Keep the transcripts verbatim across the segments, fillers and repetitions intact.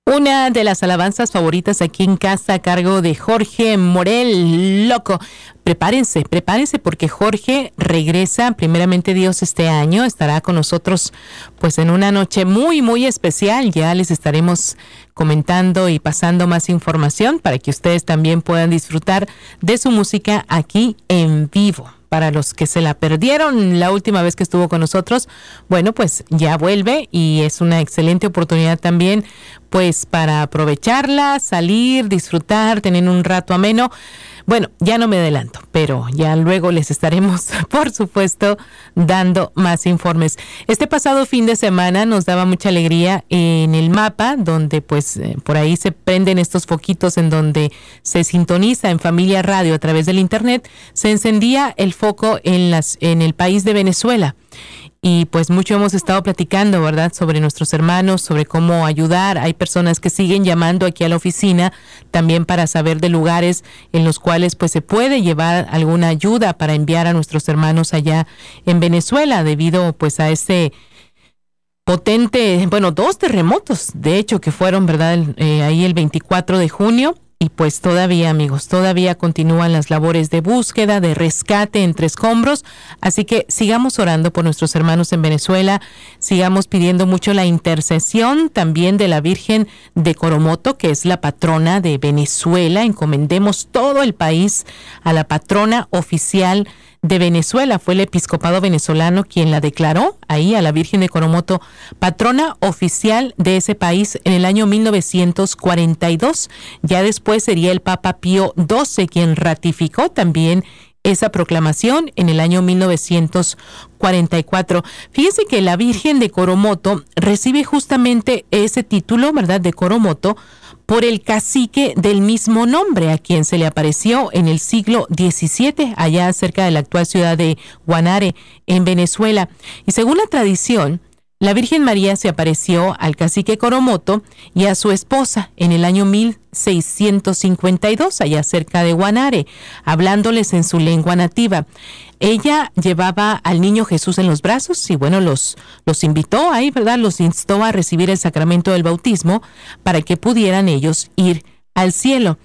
Una de las alabanzas favoritas aquí en casa a cargo de Jorge Morel, loco. Prepárense, prepárense porque Jorge regresa, primeramente Dios, este año. Estará con nosotros pues en una noche muy, muy especial. Ya les estaremos comentando y pasando más información para que ustedes también puedan disfrutar de su música aquí en vivo. Para los que se la perdieron la última vez que estuvo con nosotros, bueno, pues ya vuelve y es una excelente oportunidad también, pues para aprovecharla, salir, disfrutar, tener un rato ameno. Bueno, ya no me adelanto, pero ya luego les estaremos, por supuesto, dando más informes. Este pasado fin de semana nos daba mucha alegría en el mapa, donde pues eh, por ahí se prenden estos foquitos en donde se sintoniza en Familia Radio a través del internet. Se encendía el foco en las en el país de Venezuela. Y pues mucho hemos estado platicando, ¿verdad?, sobre nuestros hermanos, sobre cómo ayudar. Hay personas que siguen llamando aquí a la oficina también para saber de lugares en los cuales pues se puede llevar alguna ayuda para enviar a nuestros hermanos allá en Venezuela debido pues a este potente, bueno, dos terremotos, de hecho, que fueron, ¿verdad?, eh, ahí el veinticuatro de junio. Y pues todavía, amigos, todavía continúan las labores de búsqueda, de rescate entre escombros. Así que sigamos orando por nuestros hermanos en Venezuela. Sigamos pidiendo mucho la intercesión también de la Virgen de Coromoto, que es la patrona de Venezuela. Encomendemos todo el país a la patrona oficial de Venezuela. Fue el episcopado venezolano quien la declaró ahí a la Virgen de Coromoto patrona oficial de ese país en el año mil novecientos cuarenta y dos. Ya después sería el Papa Pío doce quien ratificó también esa proclamación en el año mil novecientos cuarenta y cuatro. Fíjense que la Virgen de Coromoto recibe justamente ese título, ¿verdad?, de Coromoto, por el cacique del mismo nombre, a quien se le apareció en el siglo diecisiete, allá cerca de la actual ciudad de Guanare, en Venezuela. Y según la tradición, la Virgen María se apareció al cacique Coromoto y a su esposa en el año mil seiscientos cincuenta y dos, allá cerca de Guanare, hablándoles en su lengua nativa. Ella llevaba al niño Jesús en los brazos y bueno, los, los invitó ahí, ¿verdad? Los instó a recibir el sacramento del bautismo para que pudieran ellos ir al cielo.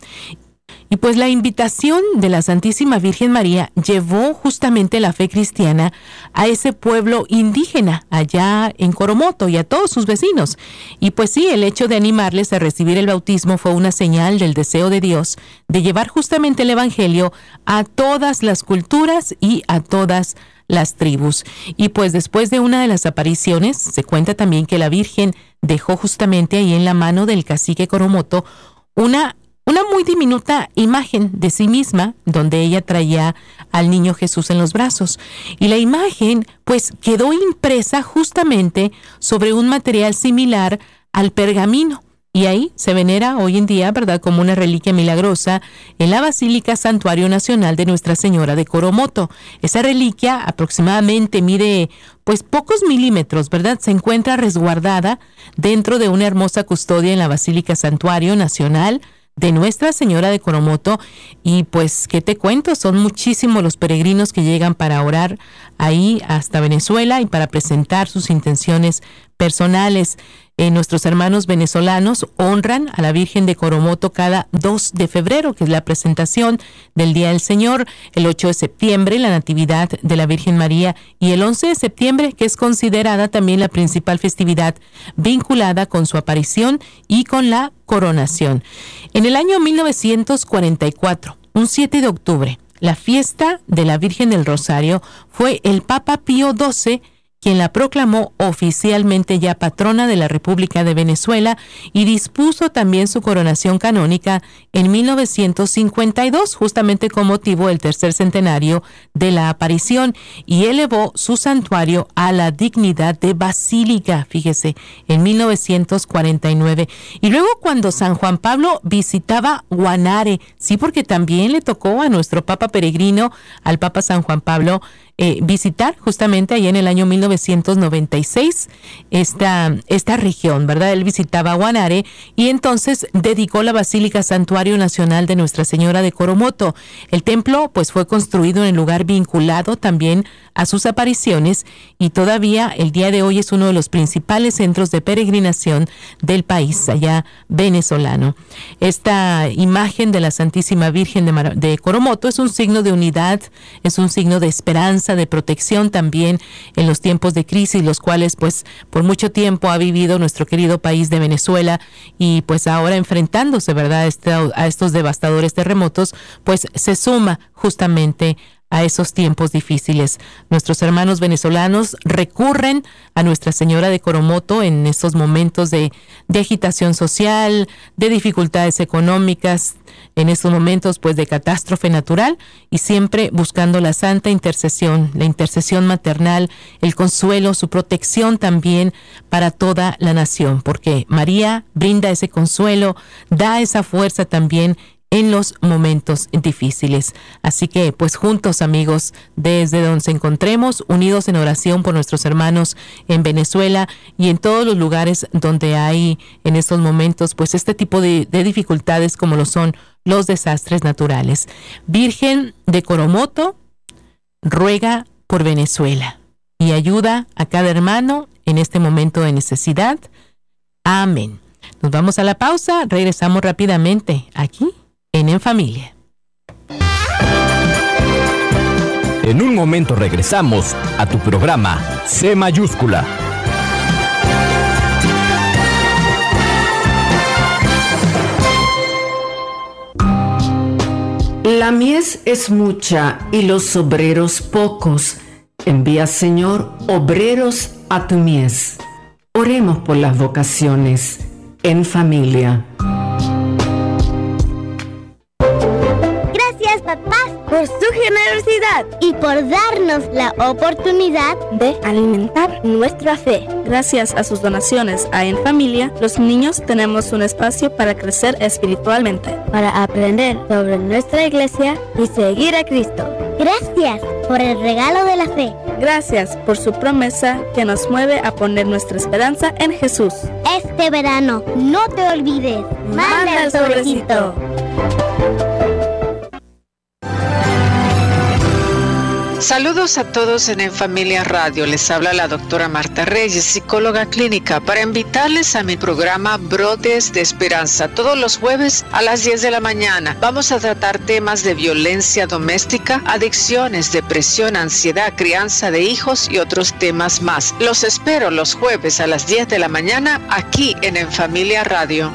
Y pues la invitación de la Santísima Virgen María llevó justamente la fe cristiana a ese pueblo indígena allá en Coromoto y a todos sus vecinos. Y pues sí, el hecho de animarles a recibir el bautismo fue una señal del deseo de Dios de llevar justamente el Evangelio a todas las culturas y a todas las tribus. Y pues después de una de las apariciones, se cuenta también que la Virgen dejó justamente ahí en la mano del cacique Coromoto una Una muy diminuta imagen de sí misma, donde ella traía al niño Jesús en los brazos. Y la imagen, pues, quedó impresa justamente sobre un material similar al pergamino. Y ahí se venera hoy en día, ¿verdad?, como una reliquia milagrosa en la Basílica Santuario Nacional de Nuestra Señora de Coromoto. Esa reliquia aproximadamente mide, pues, pocos milímetros, ¿verdad? Se encuentra resguardada dentro de una hermosa custodia en la Basílica Santuario Nacional de Nuestra Señora de Coromoto. Y pues, ¿qué te cuento? Son muchísimos los peregrinos que llegan para orar ahí hasta Venezuela y para presentar sus intenciones personales. Eh, nuestros hermanos venezolanos honran a la Virgen de Coromoto cada dos de febrero, que es la presentación del Día del Señor, el ocho de septiembre, la Natividad de la Virgen María, y el once de septiembre, que es considerada también la principal festividad vinculada con su aparición y con la coronación. En el año mil novecientos cuarenta y cuatro, un siete de octubre, la fiesta de la Virgen del Rosario, fue el Papa Pío doce quien la proclamó oficialmente ya patrona de la República de Venezuela y dispuso también su coronación canónica en mil novecientos cincuenta y dos, justamente con motivo del tercer centenario de la aparición, y elevó su santuario a la dignidad de basílica, fíjese, en mil novecientos cuarenta y nueve. Y luego cuando San Juan Pablo visitaba Guanare, sí, porque también le tocó a nuestro Papa peregrino, al Papa San Juan Pablo, eh, visitar justamente allá en el año mil novecientos noventa y seis esta, esta región, ¿verdad? Él visitaba Guanare y entonces dedicó la Basílica Santuario Nacional de Nuestra Señora de Coromoto. El templo pues fue construido en el lugar vinculado también a sus apariciones y todavía el día de hoy es uno de los principales centros de peregrinación del país allá venezolano. Esta imagen de la Santísima Virgen de, Mar- de Coromoto es un signo de unidad, es un signo de esperanza, de protección también en los tiempos de crisis, los cuales pues por mucho tiempo ha vivido nuestro querido país de Venezuela y pues ahora enfrentándose, ¿verdad?, a, este, a estos devastadores terremotos, pues se suma justamente a esos tiempos difíciles. Nuestros hermanos venezolanos recurren a Nuestra Señora de Coromoto en estos momentos de, de agitación social, de dificultades económicas, en estos momentos pues de catástrofe natural y siempre buscando la santa intercesión, la intercesión maternal, el consuelo, su protección también para toda la nación, porque María brinda ese consuelo, da esa fuerza también en los momentos difíciles. Así que, pues juntos, amigos, desde donde nos encontremos, unidos en oración por nuestros hermanos en Venezuela y en todos los lugares donde hay en estos momentos, pues este tipo de, de dificultades como lo son los desastres naturales. Virgen de Coromoto, ruega por Venezuela y ayuda a cada hermano en este momento de necesidad. Amén. Nos vamos a la pausa, regresamos rápidamente aquí en En Familia. En un momento regresamos a tu programa C mayúscula. La mies es mucha y los obreros pocos. Envía, Señor, obreros a tu mies. Oremos por las vocaciones en familia. Papás, por su generosidad y por darnos la oportunidad de alimentar nuestra fe. Gracias a sus donaciones a En Familia, los niños tenemos un espacio para crecer espiritualmente, para aprender sobre nuestra iglesia y seguir a Cristo. Gracias por el regalo de la fe. Gracias por su promesa que nos mueve a poner nuestra esperanza en Jesús. Este verano, no te olvides. Manda, Manda el sobrecito. Saludos a todos en En Familia Radio. Les habla la doctora Marta Reyes, psicóloga clínica, para invitarles a mi programa Brotes de Esperanza. Todos los jueves a las diez de la mañana vamos a tratar temas de violencia doméstica, adicciones, depresión, ansiedad, crianza de hijos y otros temas más. Los espero los jueves a las diez de la mañana aquí en En Familia Radio.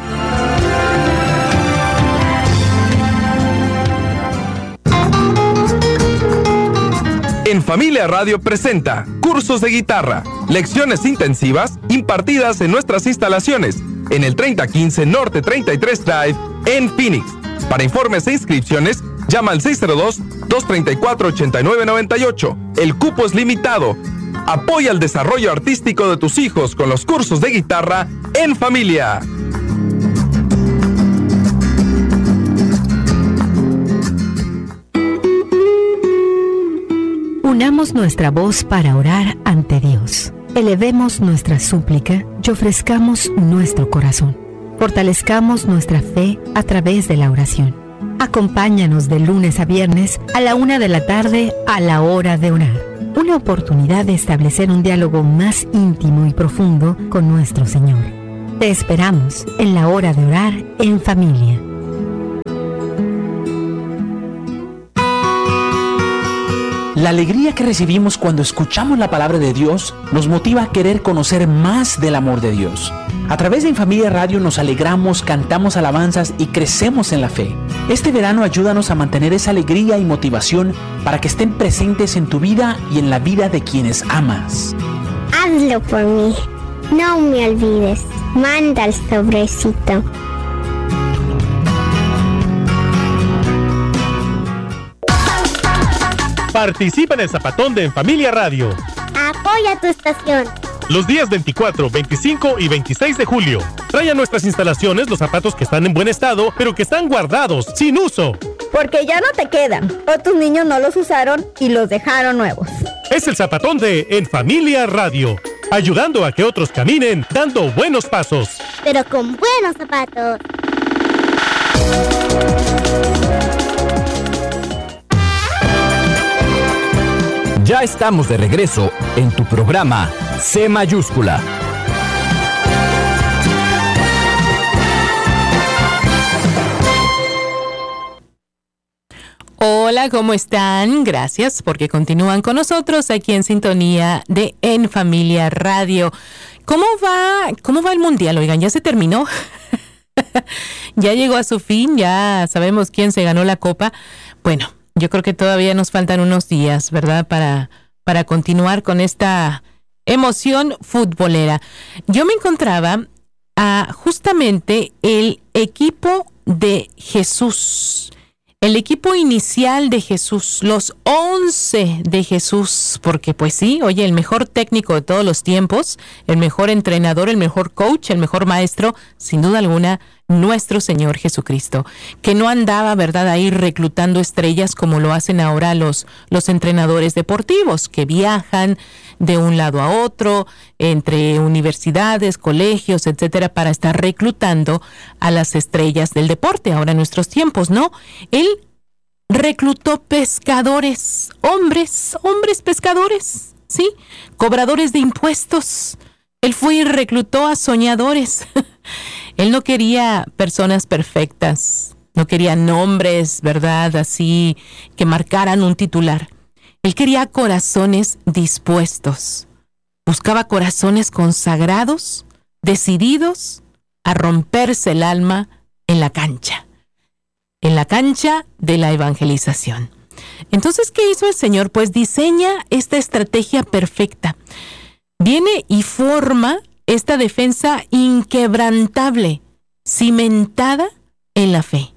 En Familia Radio presenta cursos de guitarra, lecciones intensivas impartidas en nuestras instalaciones en el treinta quince Norte treinta y tres Drive en Phoenix. Para informes e inscripciones, llama al seis cero dos, dos tres cuatro, ocho nueve nueve ocho. El cupo es limitado. Apoya el desarrollo artístico de tus hijos con los cursos de guitarra en familia. Unamos nuestra voz para orar ante Dios. Elevemos nuestra súplica y ofrezcamos nuestro corazón. Fortalezcamos nuestra fe a través de la oración. Acompáñanos de lunes a viernes a la una de la tarde a la hora de orar. Una oportunidad de establecer un diálogo más íntimo y profundo con nuestro Señor. Te esperamos en la hora de orar en familia. La alegría que recibimos cuando escuchamos la palabra de Dios nos motiva a querer conocer más del amor de Dios. A través de En Familia Radio nos alegramos, cantamos alabanzas y crecemos en la fe. Este verano ayúdanos a mantener esa alegría y motivación para que estén presentes en tu vida y en la vida de quienes amas. Hazlo por mí. No me olvides. Manda el sobrecito. Participa en el Zapatón de En Familia Radio. Apoya tu estación. Los días veinticuatro, veinticinco y veintiséis de julio. Trae a nuestras instalaciones los zapatos que están en buen estado, pero que están guardados, sin uso. Porque ya no te quedan, o tus niños no los usaron y los dejaron nuevos. Es el zapatón de En Familia Radio, ayudando a que otros caminen dando buenos pasos. Pero con buenos zapatos. Ya estamos de regreso en tu programa C Mayúscula. Hola, ¿cómo están? Gracias porque continúan con nosotros aquí en sintonía de En Familia Radio. ¿Cómo va, cómo va el mundial? Oigan, ¿ya se terminó? ¿Ya llegó a su fin? ¿Ya sabemos quién se ganó la copa? Bueno, yo creo que todavía nos faltan unos días, ¿verdad? Para, para continuar con esta emoción futbolera. Yo me encontraba a justamente el equipo de Jesús. El equipo inicial de Jesús, los once de Jesús, porque pues sí, oye, el mejor técnico de todos los tiempos, el mejor entrenador, el mejor coach, el mejor maestro, sin duda alguna, nuestro Señor Jesucristo, que no andaba, ¿verdad?, ahí reclutando estrellas como lo hacen ahora los, los entrenadores deportivos, que viajan de un lado a otro, entre universidades, colegios, etcétera, para estar reclutando a las estrellas del deporte, ahora en nuestros tiempos, ¿no? Él reclutó pescadores, hombres, hombres pescadores, ¿sí? Cobradores de impuestos. Él fue y reclutó a soñadores. Él no quería personas perfectas, no quería nombres, ¿verdad?, así que marcaran un titular. Él quería corazones dispuestos. Buscaba corazones consagrados, decididos a romperse el alma en la cancha. En la cancha de la evangelización. Entonces, ¿qué hizo el Señor? Pues diseña esta estrategia perfecta. Viene y forma esta defensa inquebrantable, cimentada en la fe.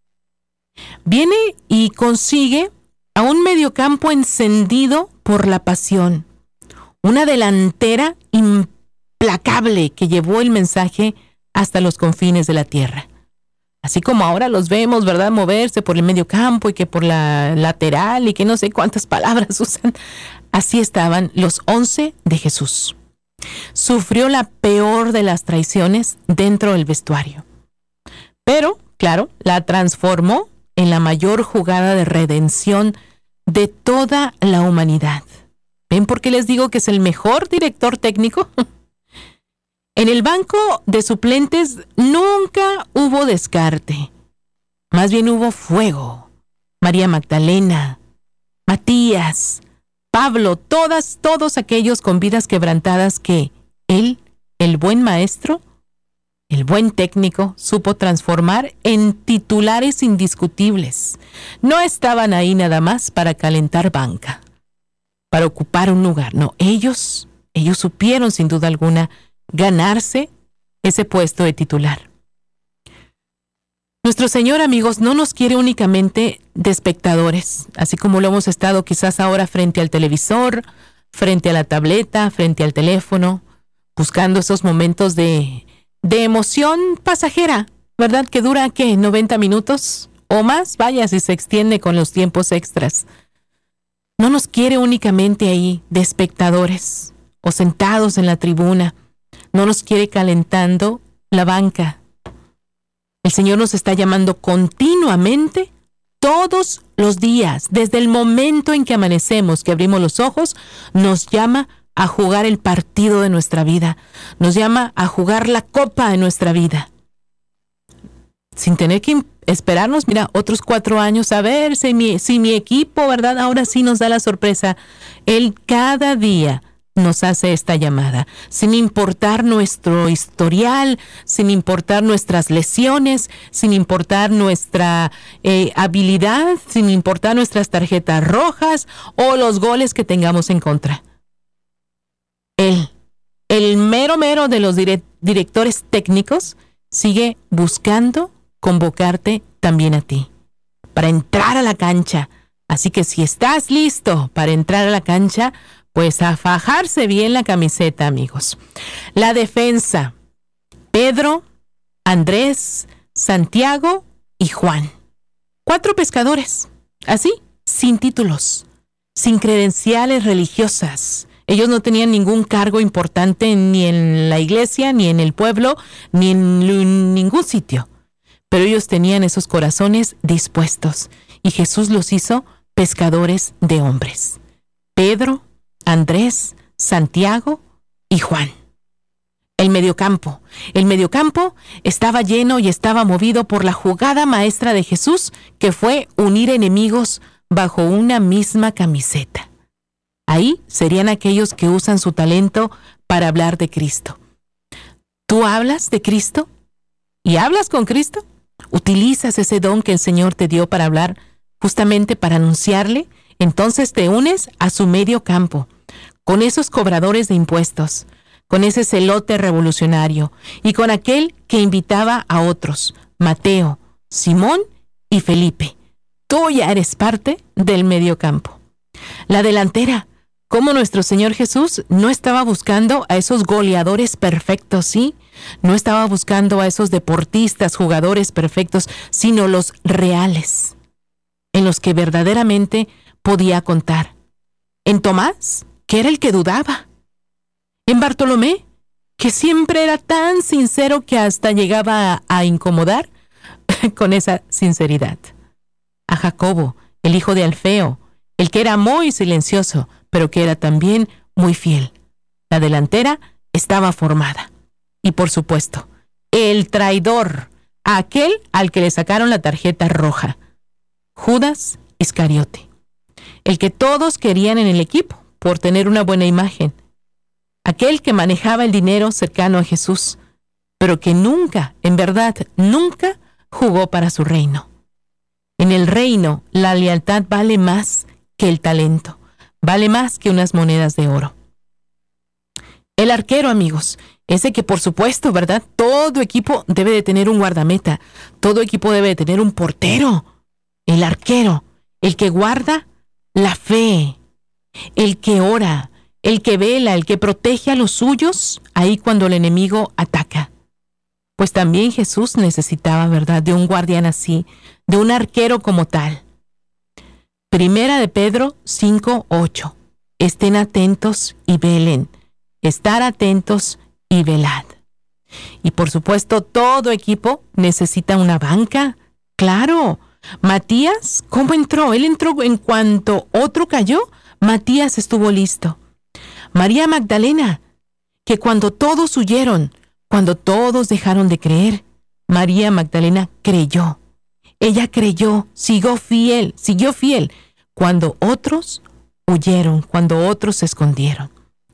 Viene y consigue a un mediocampo encendido por la pasión, una delantera implacable que llevó el mensaje hasta los confines de la tierra. Así como ahora los vemos, ¿verdad?, moverse por el medio campo y que por la lateral y que no sé cuántas palabras usan. Así estaban los once de Jesús. Sufrió la peor de las traiciones dentro del vestuario. Pero, claro, la transformó en la mayor jugada de redención de toda la humanidad. ¿Ven por qué les digo que es el mejor director técnico? En el banco de suplentes nunca hubo descarte. Más bien hubo fuego. María Magdalena, Matías, Pablo, todas, todos aquellos con vidas quebrantadas que él, el buen maestro, el buen técnico, supo transformar en titulares indiscutibles. No estaban ahí nada más para calentar banca, para ocupar un lugar. No, ellos, ellos supieron sin duda alguna ganarse ese puesto de titular. Nuestro Señor, amigos, no nos quiere únicamente de espectadores, así como lo hemos estado quizás ahora frente al televisor, frente a la tableta, frente al teléfono, buscando esos momentos de, de emoción pasajera, ¿verdad? Que dura, ¿qué? noventa minutos o más, vaya, si se extiende con los tiempos extras. No nos quiere únicamente ahí de espectadores o sentados en la tribuna. No nos quiere calentando la banca. El Señor nos está llamando continuamente, todos los días, desde el momento en que amanecemos, que abrimos los ojos, nos llama a jugar el partido de nuestra vida. Nos llama a jugar la copa de nuestra vida. Sin tener que esperarnos, mira, otros cuatro años a ver si mi, si mi equipo, ¿verdad? Ahora sí nos da la sorpresa. Él cada día nos hace esta llamada, sin importar nuestro historial, sin importar nuestras lesiones, sin importar nuestra eh, habilidad, sin importar nuestras tarjetas rojas o los goles que tengamos en contra. Él, el mero mero de los dire- directores técnicos, sigue buscando convocarte también a ti, para entrar a la cancha. Así que si estás listo para entrar a la cancha, pues a fajarse bien la camiseta, amigos. La defensa: Pedro, Andrés, Santiago y Juan. Cuatro pescadores, así, sin títulos. sin credenciales religiosas. Ellos no tenían ningún cargo importante ni en la iglesia, ni en el pueblo, ni en ningún sitio. Pero ellos tenían esos corazones dispuestos y Jesús los hizo pescadores de hombres. Pedro, Andrés, Santiago y Juan. El mediocampo. El mediocampo estaba lleno y estaba movido por la jugada maestra de Jesús, que fue unir enemigos bajo una misma camiseta. Ahí serían aquellos que usan su talento para hablar de Cristo. ¿Tú hablas de Cristo? ¿Y hablas con Cristo? ¿Utilizas ese don que el Señor te dio para hablar, justamente para anunciarle? Entonces te unes a su medio campo, con esos cobradores de impuestos, con ese celote revolucionario y con aquel que invitaba a otros, Mateo, Simón y Felipe. Tú ya eres parte del medio campo. La delantera. Como nuestro Señor Jesús no estaba buscando a esos goleadores perfectos, ¿sí? No estaba buscando a esos deportistas, jugadores perfectos, sino los reales, en los que verdaderamente podía contar. En Tomás, que era el que dudaba. En Bartolomé, que siempre era tan sincero que hasta llegaba a, a incomodar con esa sinceridad. A Jacobo, el hijo de Alfeo, el que era muy silencioso, pero que era también muy fiel. La delantera estaba formada. Y por supuesto, el traidor, aquel al que le sacaron la tarjeta roja, Judas Iscariote, el que todos querían en el equipo por tener una buena imagen, aquel que manejaba el dinero cercano a Jesús, pero que nunca, en verdad, nunca jugó para su reino. En el reino, la lealtad vale más que el talento, vale más que unas monedas de oro. El arquero, amigos, ese que por supuesto, ¿verdad? Todo equipo debe de tener un guardameta, todo equipo debe de tener un portero. El arquero, el que guarda la fe, el que ora, el que vela, el que protege a los suyos ahí cuando el enemigo ataca. Pues también Jesús necesitaba, ¿verdad?, de un guardián así, de un arquero como tal. Primera de Pedro cinco ocho. Estén atentos y velen. Estar atentos y velad. Y por supuesto, todo equipo necesita una banca. Claro. Matías, ¿cómo entró? Él entró en cuanto otro cayó. Matías estuvo listo. María Magdalena, que cuando todos huyeron, cuando todos dejaron de creer, María Magdalena creyó. Ella creyó, siguió fiel, siguió fiel, cuando otros huyeron, cuando otros se escondieron.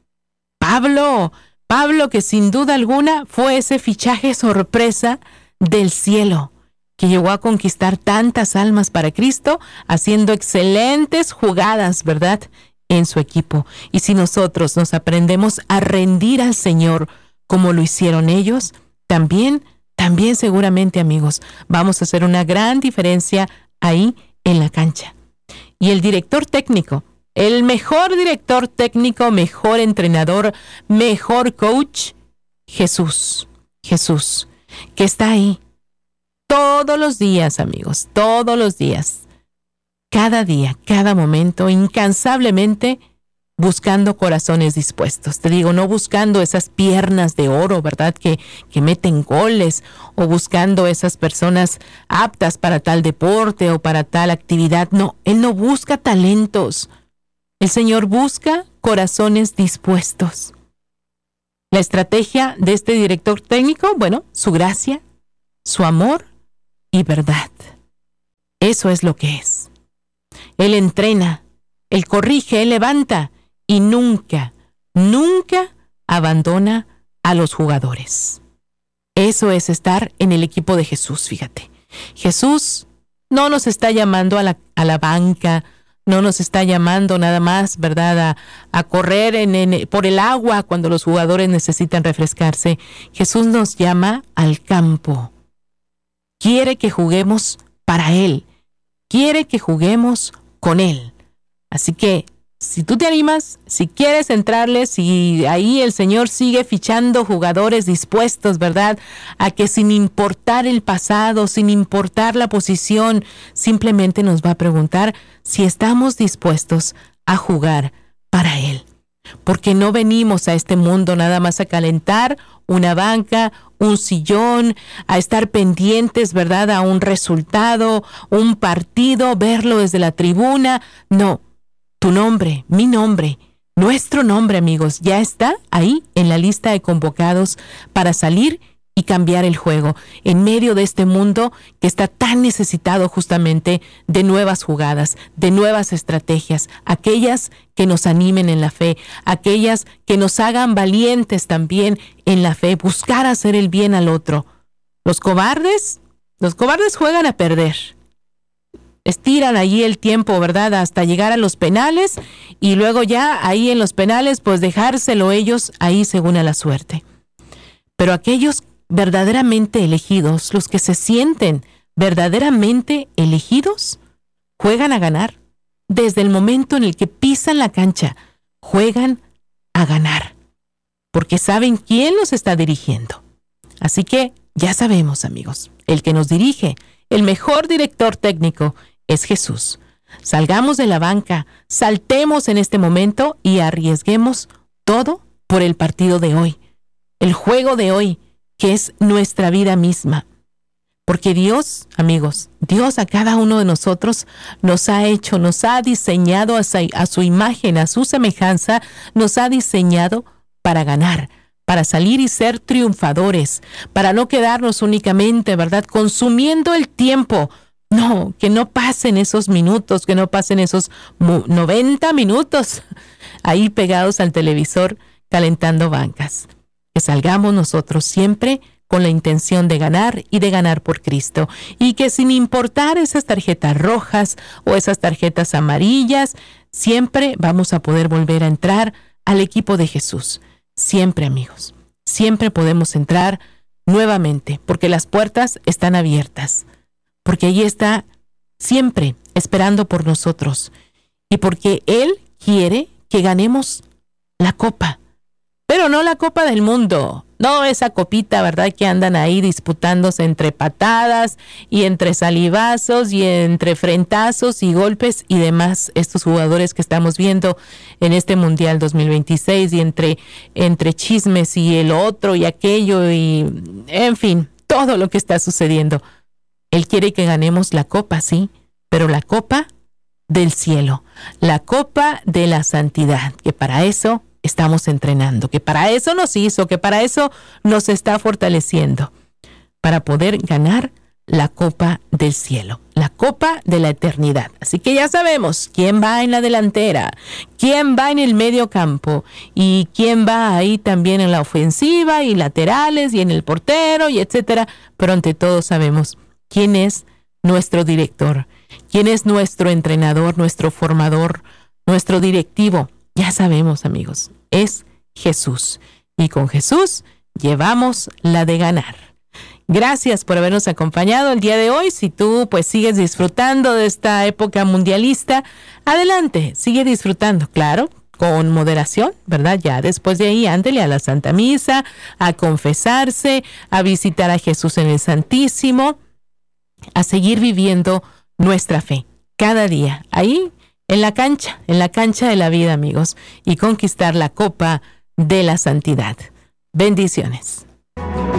Pablo, Pablo que sin duda alguna fue ese fichaje sorpresa del cielo, que llegó a conquistar tantas almas para Cristo, haciendo excelentes jugadas, ¿verdad?, en su equipo. Y si nosotros nos aprendemos a rendir al Señor como lo hicieron ellos, también, también seguramente, amigos, vamos a hacer una gran diferencia ahí en la cancha. Y el director técnico, el mejor director técnico, mejor entrenador, mejor coach, Jesús, Jesús, que está ahí todos los días, amigos, todos los días, cada día, cada momento, incansablemente buscando corazones dispuestos. Te digo, no buscando esas piernas de oro, ¿verdad?, que, que meten goles, o buscando esas personas aptas para tal deporte o para tal actividad. No, Él no busca talentos. El Señor busca corazones dispuestos. La estrategia de este director técnico, bueno, su gracia, su amor y verdad. Eso es lo que es. Él entrena, Él corrige, Él levanta y nunca, nunca abandona a los jugadores. Eso es estar en el equipo de Jesús, fíjate. Jesús no nos está llamando a la, a la banca, no nos está llamando nada más, ¿verdad?, a, a correr en, en, por el agua cuando los jugadores necesitan refrescarse. Jesús nos llama al campo. Quiere que juguemos para Él. Quiere que juguemos con Él. Así que, si tú te animas, si quieres entrarle, si ahí el Señor sigue fichando jugadores dispuestos, ¿verdad?, a que sin importar el pasado, sin importar la posición, simplemente nos va a preguntar si estamos dispuestos a jugar para Él. Porque no venimos a este mundo nada más a calentar una banca, un sillón, a estar pendientes, ¿verdad?, a un resultado, un partido, verlo desde la tribuna. No, tu nombre, mi nombre, nuestro nombre, amigos, ya está ahí en la lista de convocados para salir y cambiar el juego en medio de este mundo que está tan necesitado justamente de nuevas jugadas, de nuevas estrategias, aquellas que nos animen en la fe, aquellas que nos hagan valientes también en la fe, buscar hacer el bien al otro. Los cobardes, los cobardes juegan a perder. Estiran allí el tiempo, ¿verdad?, hasta llegar a los penales y luego ya ahí en los penales pues dejárselo ellos ahí según a la suerte. Pero aquellos verdaderamente elegidos, los que se sienten verdaderamente elegidos, juegan a ganar. Desde el momento en el que pisan la cancha, juegan a ganar, porque saben quién los está dirigiendo. Así que ya sabemos, amigos, el que nos dirige, el mejor director técnico, es Jesús. Salgamos de la banca, saltemos en este momento y arriesguemos todo por el partido de hoy, el juego de hoy, que es nuestra vida misma. Porque Dios, amigos, Dios a cada uno de nosotros nos ha hecho, nos ha diseñado a su, a su imagen, a su semejanza, nos ha diseñado para ganar, para salir y ser triunfadores, para no quedarnos únicamente, ¿verdad?, consumiendo el tiempo. No, que no pasen esos minutos, que no pasen esos noventa minutos ahí pegados al televisor calentando bancas. Que salgamos nosotros siempre con la intención de ganar y de ganar por Cristo. Y que sin importar esas tarjetas rojas o esas tarjetas amarillas, siempre vamos a poder volver a entrar al equipo de Jesús. Siempre, amigos, siempre podemos entrar nuevamente, porque las puertas están abiertas. Porque allí está siempre esperando por nosotros. Y porque Él quiere que ganemos la copa. Pero no la copa del mundo, no esa copita, ¿verdad?, que andan ahí disputándose entre patadas y entre salivazos y entre frentazos y golpes y demás, estos jugadores que estamos viendo en este Mundial dos mil veintiséis y entre, entre chismes y el otro y aquello y, en fin, todo lo que está sucediendo. Él quiere que ganemos la copa, sí, pero la copa del cielo, la copa de la santidad, que para eso estamos entrenando, que para eso nos hizo, que para eso nos está fortaleciendo, para poder ganar la copa del cielo, la copa de la eternidad. Así que ya sabemos quién va en la delantera, quién va en el medio campo y quién va ahí también en la ofensiva y laterales y en el portero y etcétera. Pero ante todo sabemos quién es nuestro director, quién es nuestro entrenador, nuestro formador, nuestro directivo. Ya sabemos, amigos, es Jesús. Y con Jesús llevamos la de ganar. Gracias por habernos acompañado el día de hoy. Si tú pues sigues disfrutando de esta época mundialista, adelante, sigue disfrutando, claro, con moderación, ¿verdad? Ya después de ahí, ándele a la Santa Misa, a confesarse, a visitar a Jesús en el Santísimo, a seguir viviendo nuestra fe cada día. Ahí en la cancha, en la cancha de la vida, amigos, y conquistar la copa de la santidad. Bendiciones.